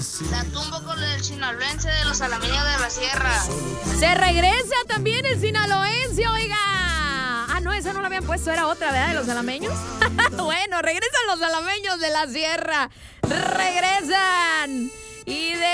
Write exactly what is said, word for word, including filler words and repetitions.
La tumbo con el sinaloense de los alameños de la sierra. Se regresa también el sinaloense, oiga. Ah, no, esa no la habían puesto, era otra, ¿verdad? De los alameños. Bueno, regresan los alameños de la sierra. Regresan. Y de